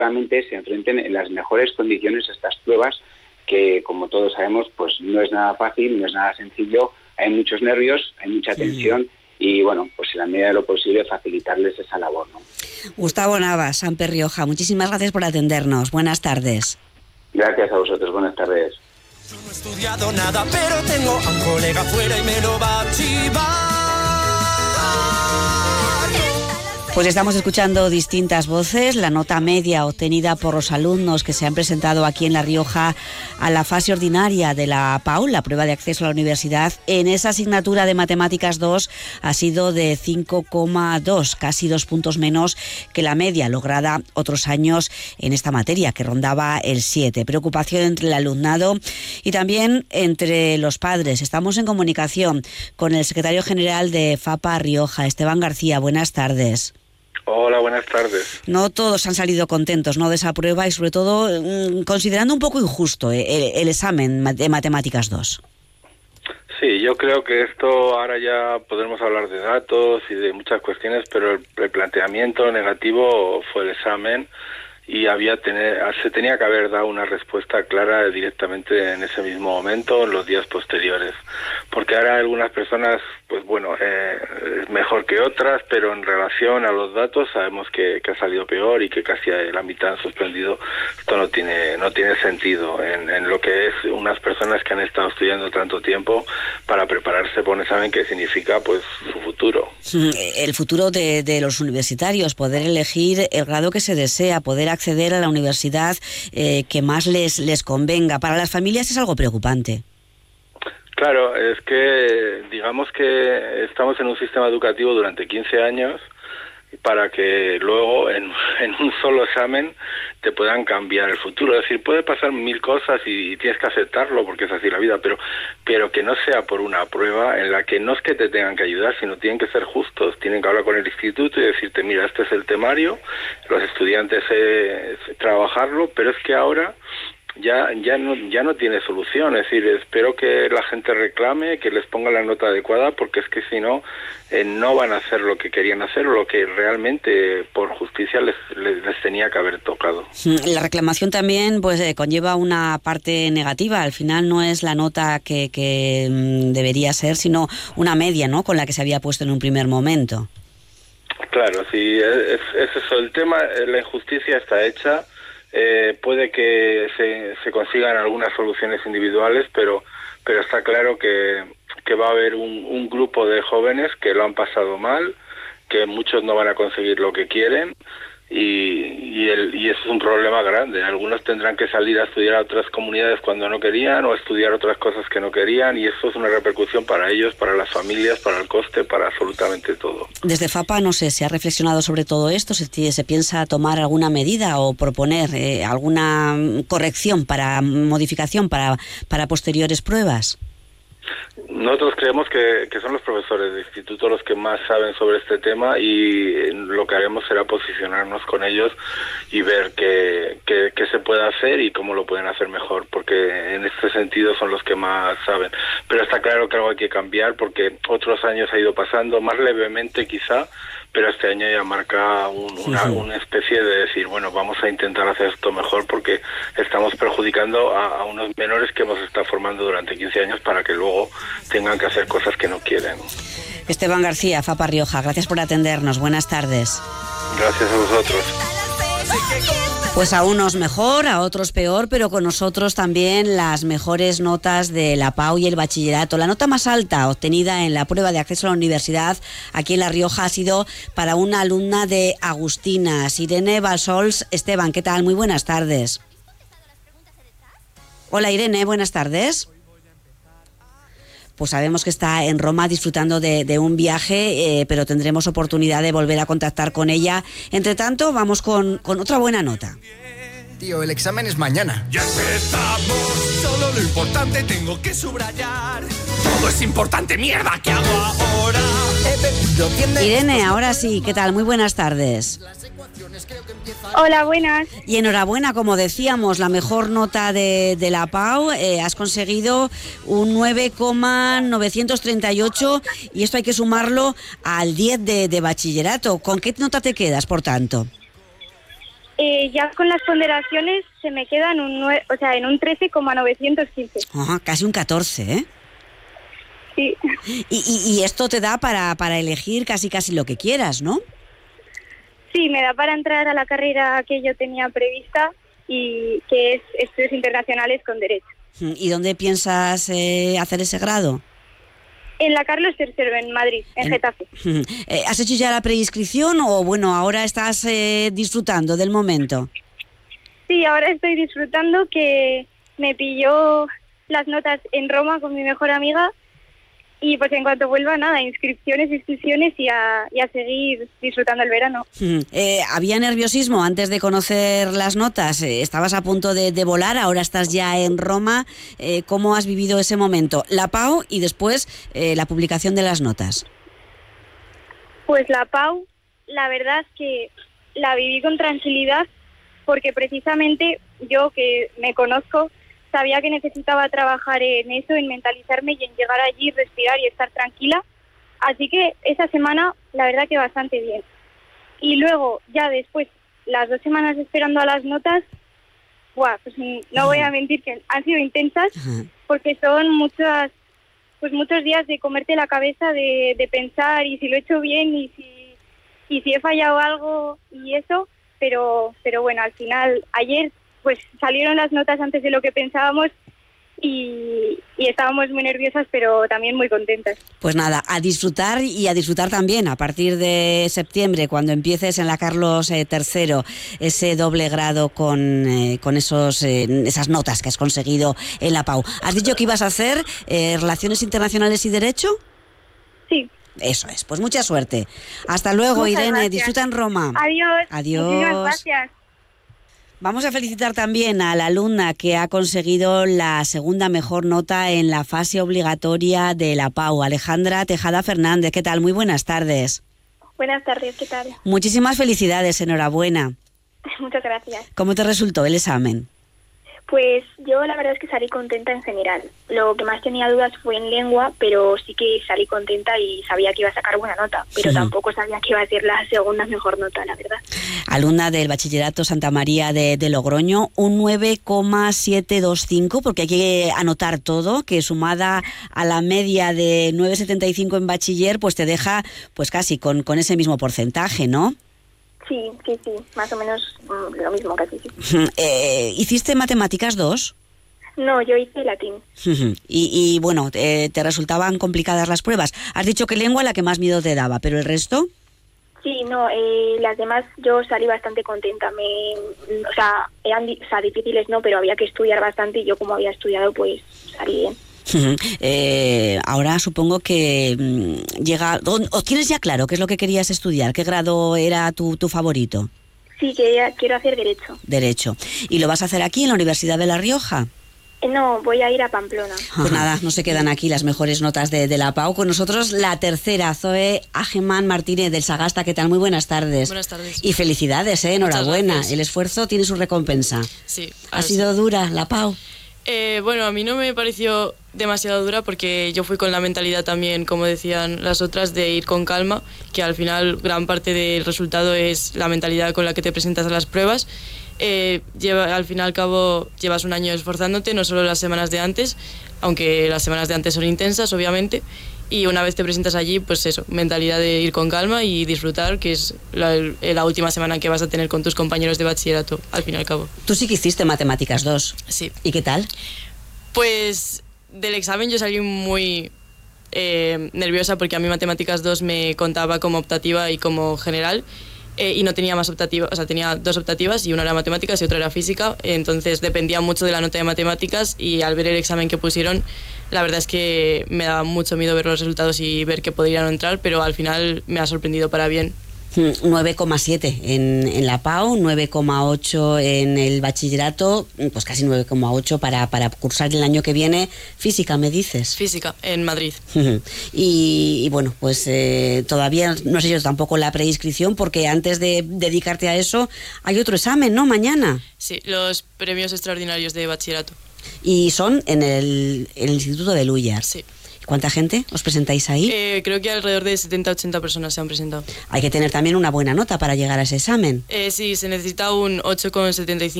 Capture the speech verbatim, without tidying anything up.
realmente se enfrenten en las mejores condiciones a estas pruebas, que como todos sabemos, pues no es nada fácil, no es nada sencillo, hay muchos nervios, hay mucha sí. tensión, y bueno, pues en la medida de lo posible facilitarles esa labor, ¿no? Gustavo Navas, Samper Rioja, muchísimas gracias por atendernos. Buenas tardes. Gracias a vosotros, buenas tardes. Yo no he estudiado nada, pero tengo a un colega afuera y me lo va a chivar. Pues estamos escuchando distintas voces, la nota media obtenida por los alumnos que se han presentado aquí en La Rioja a la fase ordinaria de la P A U, la prueba de acceso a la universidad, en esa asignatura de Matemáticas dos ha sido de cinco coma dos, casi dos puntos menos que la media lograda otros años en esta materia, que rondaba el siete. Preocupación entre el alumnado y también entre los padres. Estamos en comunicación con el secretario general de FAPA Rioja, Esteban García. Buenas tardes. Hola, buenas tardes. No todos han salido contentos, ¿no?, de esa prueba y sobre todo mmm, considerando un poco injusto el, el examen de Matemáticas dos. Sí, yo creo que esto ahora ya podremos hablar de datos y de muchas cuestiones, pero el, el planteamiento negativo fue el examen y había tener, se tenía que haber dado una respuesta clara directamente en ese mismo momento, en los días posteriores. Porque ahora algunas personas, pues bueno, eh, es mejor que otras, pero en relación a los datos sabemos que, que ha salido peor y que casi la mitad han suspendido. Esto no tiene no tiene sentido en, en lo que es unas personas que han estado estudiando tanto tiempo para prepararse por un examen que significa pues su futuro. El futuro de, de los universitarios, poder elegir el grado que se desea, poder acceder a la universidad eh, que más les, les convenga. Para las familias es algo preocupante. Claro, es que digamos que estamos en un sistema educativo durante quince años para que luego en, en un solo examen te puedan cambiar el futuro. Es decir, puede pasar mil cosas y, y tienes que aceptarlo porque es así la vida, pero pero que no sea por una prueba en la que no es que te tengan que ayudar, sino tienen que ser justos, tienen que hablar con el instituto y decirte, mira, este es el temario, los estudiantes eh, trabajarlo, pero es que ahora ya ya no ya no tiene solución. Es decir, espero que la gente reclame, que les ponga la nota adecuada, porque es que si no eh, no van a hacer lo que querían hacer, lo que realmente por justicia les, les, les tenía que haber tocado. La reclamación también pues eh, conlleva una parte negativa. Al final no es la nota que, que mm, debería ser, sino una media, ¿no?, con la que se había puesto en un primer momento. Claro, sí, es, es eso. El tema, la injusticia está hecha. Eh, puede que se, se consigan algunas soluciones individuales, pero pero está claro que, que va a haber un, un grupo de jóvenes que lo han pasado mal, que muchos no van a conseguir lo que quieren y, y, el, y eso es un problema grande. Algunos tendrán que salir a estudiar a otras comunidades cuando no querían o estudiar otras cosas que no querían y eso es una repercusión para ellos, para las familias, para el coste, para absolutamente todo. Desde FAPA, no sé, ¿se ha reflexionado sobre todo esto? ¿Se, se piensa tomar alguna medida o proponer eh, alguna corrección, para modificación para, para posteriores pruebas? Nosotros creemos que, que son los profesores del instituto los que más saben sobre este tema y lo que haremos será posicionarnos con ellos y ver qué, qué, qué se puede hacer y cómo lo pueden hacer mejor, porque en este sentido son los que más saben. Pero está claro que algo hay que cambiar porque otros años ha ido pasando, más levemente quizá, pero este año ya marca un, una, una especie de decir, bueno, vamos a intentar hacer esto mejor porque estamos perjudicando a, a unos menores que hemos estado formando durante quince años para que luego tengan que hacer cosas que no quieren. Esteban García, FAPA Rioja, gracias por atendernos. Buenas tardes. Gracias a vosotros. Pues a unos mejor, a otros peor, pero con nosotros también las mejores notas de la P A U y el bachillerato. La nota más alta obtenida en la prueba de acceso a la universidad aquí en La Rioja ha sido para una alumna de Agustinas, Irene Balsols. Esteban, ¿qué tal? Muy buenas tardes. Hola Irene, buenas tardes. Pues sabemos que está en Roma disfrutando de, de un viaje, eh, pero tendremos oportunidad de volver a contactar con ella. Entre tanto, vamos con, con otra buena nota. Tío, el examen es mañana. Ya empezamos, solo lo importante tengo que subrayar. Todo es importante, mierda, ¿qué hago ahora? Irene, ahora sí, ¿qué tal? Muy buenas tardes. Hola, buenas. Y enhorabuena, como decíamos, la mejor nota de, de la P A U. Eh, has conseguido un nueve coma novecientos treinta y ocho y esto hay que sumarlo al diez de, de bachillerato. ¿Con qué nota te quedas, por tanto? Eh, ya con las ponderaciones se me queda en un, nue- o sea, en un trece coma novecientos quince. Ajá, casi un catorce, ¿eh? Sí. Y, y, y esto te da para, para elegir casi casi lo que quieras, ¿no? Sí, me da para entrar a la carrera que yo tenía prevista y que es Estudios Internacionales con Derecho. ¿Y dónde piensas eh, hacer ese grado? En la Carlos tercero, en Madrid, en, en Getafe. Eh, ¿Has hecho ya la preinscripción o, bueno, ahora estás eh, disfrutando del momento? Sí, ahora estoy disfrutando, que me pilló las notas en Roma con mi mejor amiga. Y pues en cuanto vuelva, nada, inscripciones, inscripciones y a, y a seguir disfrutando el verano. Eh, ¿Había nerviosismo antes de conocer las notas? Eh, ¿Estabas a punto de, de volar? Ahora estás ya en Roma. Eh, ¿Cómo has vivido ese momento? La PAU y después eh, la publicación de las notas. Pues la PAU, la verdad es que la viví con tranquilidad porque precisamente yo, que me conozco, sabía que necesitaba trabajar en eso, en mentalizarme y en llegar allí, respirar y estar tranquila. Así que esa semana, la verdad que bastante bien. Y luego, ya después, las dos semanas esperando a las notas, buah, pues no voy a mentir que han sido intensas, porque son muchas, pues muchos días de comerte la cabeza, de, de pensar y si lo he hecho bien y si, y si he fallado algo y eso. Pero, pero bueno, al final, ayer pues salieron las notas antes de lo que pensábamos y, y estábamos muy nerviosas, pero también muy contentas. Pues nada, a disfrutar y a disfrutar también a partir de septiembre, cuando empieces en la Carlos eh, tercero, ese doble grado con, eh, con esos eh, esas notas que has conseguido en la PAU. ¿Has dicho que ibas a hacer eh, Relaciones Internacionales y Derecho? Sí. Eso es, pues mucha suerte. Hasta luego, Muchas Irene, gracias. disfruta en Roma. Adiós. Adiós. Muchísimas gracias. Vamos a felicitar también a la alumna que ha conseguido la segunda mejor nota en la fase obligatoria de la PAU, Alejandra Tejada Fernández. ¿Qué tal? Muy buenas tardes. Buenas tardes, ¿qué tal? Muchísimas felicidades, enhorabuena. Muchas gracias. ¿Cómo te resultó el examen? Pues yo la verdad es que salí contenta en general. Lo que más tenía dudas fue en lengua, pero sí que salí contenta y sabía que iba a sacar buena nota, pero sí. Tampoco sabía que iba a ser la segunda mejor nota, la verdad. Alumna del Bachillerato Santa María de, de Logroño, un nueve coma setecientos veinticinco, porque hay que anotar todo, que sumada a la media de nueve coma setenta y cinco en bachiller, pues te deja pues casi con, con ese mismo porcentaje, ¿no? Sí, sí, sí, más o menos mm, lo mismo casi, sí. Eh, ¿Hiciste matemáticas dos? No, yo hice latín. y, y bueno, eh, ¿te resultaban complicadas las pruebas? Has dicho que lengua la que más miedo te daba, ¿pero el resto? Sí, no, eh, las demás yo salí bastante contenta. Me, o sea, eran o sea, difíciles, no, pero había que estudiar bastante y yo como había estudiado, pues salí bien. Eh, ahora supongo que mmm, llega... ¿O tienes ya claro qué es lo que querías estudiar? ¿Qué grado era tu, tu favorito? Sí, que quiero hacer Derecho. Derecho. ¿Y lo vas a hacer aquí en la Universidad de La Rioja? Eh, no, voy a ir a Pamplona. Pues nada, no se quedan aquí las mejores notas de, de la PAU. Con nosotros la tercera, Zoe Agemán Martínez del Sagasta. ¿Qué tal? Muy buenas tardes. Buenas tardes. Y felicidades, ¿eh? Enhorabuena. El esfuerzo tiene su recompensa. Sí. ¿Ha sido sí. dura la PAU? Eh, bueno, a mí no me pareció demasiado dura porque yo fui con la mentalidad también, como decían las otras, de ir con calma, que al final gran parte del resultado es la mentalidad con la que te presentas a las pruebas. Eh, lleva, al fin y al cabo llevas un año esforzándote, no solo las semanas de antes, aunque las semanas de antes son intensas, obviamente, y una vez te presentas allí, pues eso, mentalidad de ir con calma y disfrutar, que es la, la última semana que vas a tener con tus compañeros de bachillerato, al fin y al cabo. Tú sí que hiciste matemáticas dos. Sí. ¿Y qué tal? Pues del examen yo salí muy eh, nerviosa porque a mí matemáticas dos me contaba como optativa y como general. Eh, y no tenía más optativas, o sea, tenía dos optativas y una era matemáticas y otra era física, entonces dependía mucho de la nota de matemáticas y al ver el examen que pusieron, la verdad es que me daba mucho miedo ver los resultados y ver que podría no entrar, pero al final me ha sorprendido para bien. nueve coma siete en, en la PAU, nueve coma ocho en el bachillerato, pues casi nueve coma ocho para, para cursar el año que viene. Física, me dices. Física, en Madrid. y, y bueno, pues eh, todavía no sé yo tampoco la preinscripción, porque antes de dedicarte a eso hay otro examen, ¿no? Mañana. Sí, los premios extraordinarios de bachillerato. Y son en el, en el Instituto de Lúyar. Sí. ¿Cuánta gente os presentáis ahí? Eh, creo que alrededor de setenta ochenta personas se han presentado. Hay que tener también una buena nota para llegar a ese examen. Eh, sí, se necesita un ocho coma setenta y cinco